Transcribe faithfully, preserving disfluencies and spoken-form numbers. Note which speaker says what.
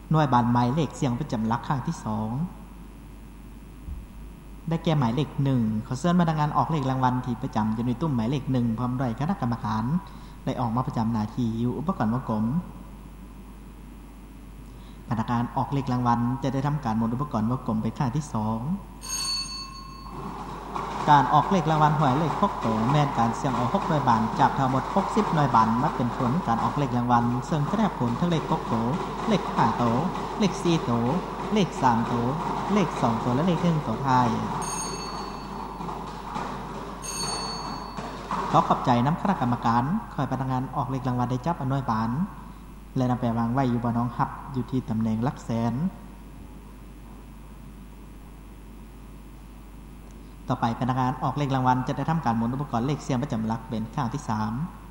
Speaker 1: หน่วยบานหมายเลขเสียงประจำหลักครั้งที่สองได้แก่หมายเลขหนึ่งขอเชิญพนักงานออกเลขรางวัลที่ประจำอยู่ในตุ้มหมายเลขหนึ่งพร้อมด้วยคณะกรรมการได้ออกมาประจำหน้าที่อยู่อุปกรณ์วงกลมพนักงานออกเลขรางวัลจะได้ทำการหมุนอุปกรณ์วงกลมไปครั้งที่สองการออกเลขรางวัลหวยเลขหกตัวแม่นการเสี่ยงเอาหกหน่วยบานจากทั้งหมดหกสิบหน่วยบานนับเป็นผลการออกเลขรางวัลซึ่งจะได้ผลทั้งเลขหกตัวเลขห้าตัวเลขสี่ตัวเลขสามตัวเลขสองตัวและเลขหนึ่งตัวท้ายขอขอบใจน้ำคณะกรรมการคอยพนักงานออกเลขรางวัลได้จับหน่วยบานและนำไปวางไว้อยู่บนน้องฮับอยู่ที่ตำแหน่งหลักแสนต่อไปพนักงานออกเลขรางวัลจะได้ทำการหมุนอุปกรณ์เลขเสียงประจำหลักเป็นครั้งที่สาม